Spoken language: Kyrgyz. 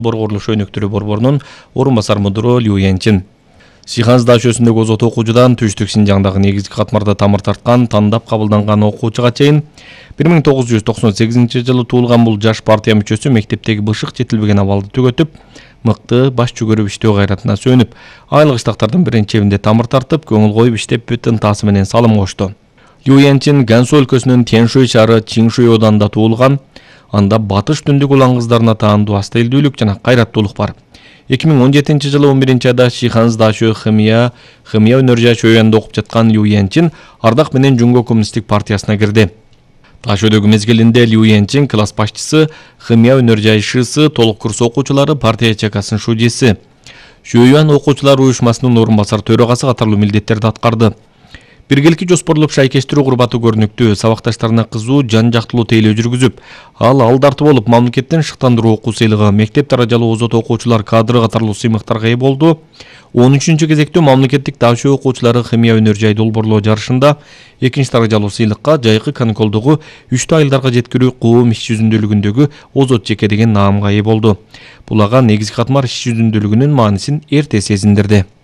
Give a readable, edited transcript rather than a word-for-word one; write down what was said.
Борборлук шөнөктүрү борборунун орун басар мудуру Лю Янчин. Сиханс дашөсүндөгү озот окуучудан Түштүк Синжаңдагы негизги катмарда тамыр тарткан, тандап кабылданган окуучуга чейин 1998 жылы туулган бул жаш партия мүчөсү мектептеги бышык жетилбеген абалды түгөтүп, мыкты баш жүгөрүп иштөө кайратына сөнүп, айлык штаттардын биринчебинде тамыр тартып, көңүл коюп иштеп бүт ынтасы менен салым кошту. Лю Янчин Гансу өлкөсүнүн Тяншуй шаары Чиншуй оданында туулган. Анда батыш түндүк улан кыздарына таандуу аста элдүүлүк жана кайраттуулук бар. 2017 жылы 11 айда Сиханс Дашө химия өнөр жашоюнда окуп жаткан Лю Янчин Ардак менен Жунго коммунисттик партиясына кирди. Дашөдөгү мезгилинде Лю Янчин класс башчысы, химия өнөр жайшысы, толук курс окуучулары партия ячейкасынын шудиси. Шүйөн окуучулар уюшмасынын орун басар төрагасы катарлуу милдеттерди аткарды. Биргеликке жоспорлоп шайкештирүү курбаты көрүнүктүү, сабакташтарына кызуу, жан жактылуу тейлөө жүргүзүп, ал тартып болуп мамлекеттен шыктандыруу окуу сыйлыгы, мектеп даражалуу озот окуучулар кадры катарлуу сыймыктарга ээ болду. 13-чү кезекте мамлекеттик Дашө окуучулары химия өнөр жай долбоорлоо жарышында 2-чи даражалуу сыйлыкка жайкы каникулдугу 3 айылдарга жеткирүү коом иш жүзүндүүлүгүндөгү озот жеке деген наамга ээ болду. Бул ага негизги катмар иш жүзүндүүлүгүнүн маанисин эрте сезиндирди.